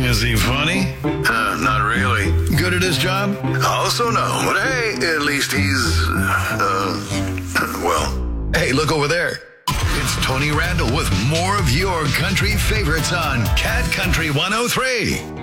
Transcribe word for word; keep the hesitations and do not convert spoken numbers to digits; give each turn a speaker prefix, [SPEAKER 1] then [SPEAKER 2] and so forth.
[SPEAKER 1] Is he funny?
[SPEAKER 2] Uh, not really.
[SPEAKER 1] Good at his job?
[SPEAKER 2] Also no, but hey, at least he's, uh, well.
[SPEAKER 1] Hey, look over there. It's Tony Randall with more of your country favorites on Cat Country one oh three.